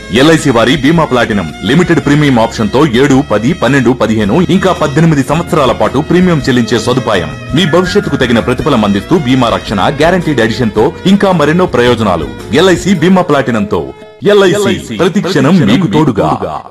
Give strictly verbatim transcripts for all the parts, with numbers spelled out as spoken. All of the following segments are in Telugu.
ఎల్ఐసి వారి బీమా ప్లాటినం లిమిటెడ్ ప్రీమియం ఆప్షన్ తో ఏడు పది పన్నెండు పదిహేను ఇంకా పద్దెనిమిది సంవత్సరాల పాటు ప్రీమియం చెల్లించే సదుపాయం. మీ భవిష్యత్తుకు తగిన ప్రతిఫలం అందిస్తూ బీమా రక్షణ, గ్యారంటీడ్ ఎడిషన్ తో ఇంకా మరెన్నో ప్రయోజనాలు. ఎల్ఐసి బీమా ప్లాటినంతో ఎల్ఐసి ప్రతి క్షణం మీకు తోడుగా.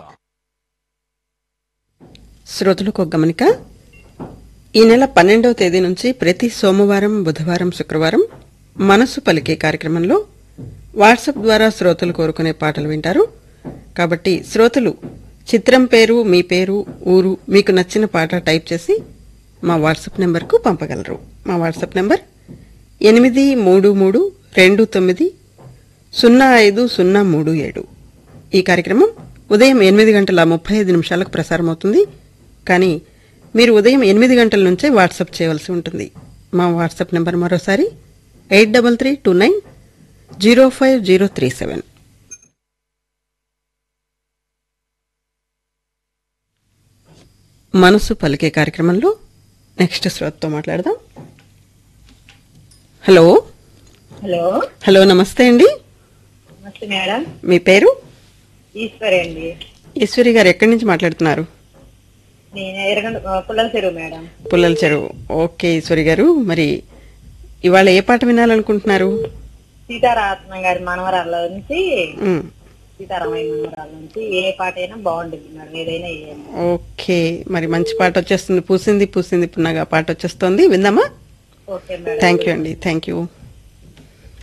శ్రోతలకు ఒక గమనిక. ఈ నెల పన్నెండవ తేదీ నుంచి ప్రతి సోమవారం, బుధవారం, శుక్రవారం మనసు పలికే కార్యక్రమంలో వాట్సాప్ ద్వారా శ్రోతలు కోరుకునే పాటలు వింటారు. కాబట్టి శ్రోతలు చిత్రం పేరు, మీ పేరు, ఊరు, మీకు నచ్చిన పాట టైప్ చేసి మా వాట్సాప్ నెంబర్కు పంపగలరు. మా వాట్సాప్ నెంబర్ ఎనిమిది మూడు మూడు రెండు తొమ్మిది సున్నా ఐదు సున్నా మూడు ఏడు. ఈ కార్యక్రమం ఉదయం ఎనిమిది గంటల ముప్పై ఐదు నిమిషాలకు ప్రసారమవుతుంది. కానీ మీరు ఉదయం ఎనిమిది గంటల నుంచే వాట్సాప్ చేయవలసి ఉంటుంది. మా వాట్సాప్ నెంబర్ మరోసారి eight double three two nine zero five zero three seven. మనసు పలికే కార్యక్రమంలో నెక్స్ట్ శ్రోతతో మాట్లాడదాం. హలో హలో హలో నమస్తే అండి. నమస్తే మేడం. మీ పేరు? ఈశ్వరి అండి. ఈశ్వరి గారు ఎక్కడి నుంచి మాట్లాడుతున్నారు? నేను ఎరగండ పుల్లల చెరువు మేడం. పుల్లల చెరువు. ఓకే ఈశ్వరి గారు, మరి ఇవాళ ఏ పాట వినాలనుకుంటున్నారు? సీతారామ గారి మనవరాళ్ళ నుంచి, ఉమ్, సీతారామయ్య మనవరాళ్ళ నుంచి ఏ పాట అయినా బాగుంటుంది మేడం, ఏదైనా వేయండి. ఓకే, మరి మంచి పాట వచ్చేస్తుంది. పూసింది పూసింది పున్నగా పాట వచ్చేస్తుంది, విందామా? Okay madam. థ్యాంక్ యూ అండి. Thank you.